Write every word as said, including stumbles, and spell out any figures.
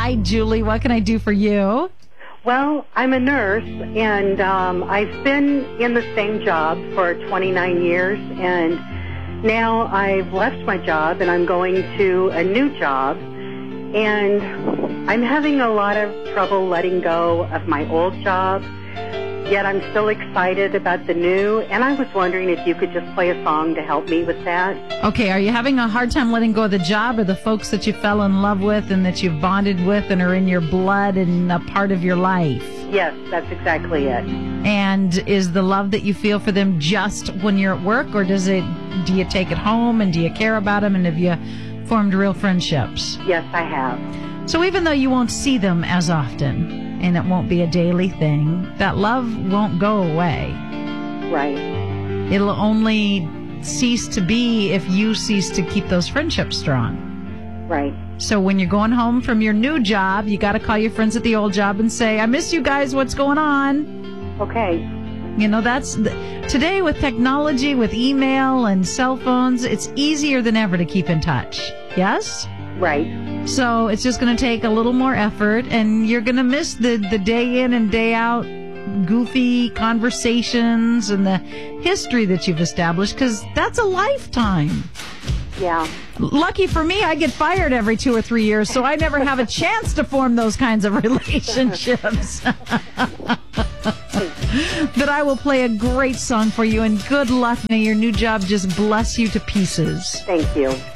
Hi, Julie. What can I do for you? Well, I'm a nurse, and um, I've been in the same job for twenty-nine years, and now I've left my job, and I'm going to a new job, and I'm having a lot of trouble letting go of my old job, yet I'm still excited about the new, and I was wondering if you could just play a song to help me with that. Okay, are you having a hard time letting go of the job or the folks that you fell in love with and that you've bonded with and are in your blood and a part of your life? Yes, that's exactly it. And is the love that you feel for them just when you're at work, or does it, do you take it home and do you care about them, and have you formed real friendships? Yes, I have. So even though you won't see them as often, and it won't be a daily thing, that love won't go away. Right. It'll only cease to be if you cease to keep those friendships strong. Right. So when you're going home from your new job, you got to call your friends at the old job and say, I miss you guys, what's going on? Okay. You know, that's the, today with technology, with email and cell phones, it's easier than ever to keep in touch. Yes? Right. So it's just going to take a little more effort, and you're going to miss the, the day in and day out goofy conversations and the history that you've established, because that's a lifetime. Yeah. Lucky for me, I get fired every two or three years, so I never have a chance to form those kinds of relationships. But I will play a great song for you, and good luck. May your new job just bless you to pieces. Thank you.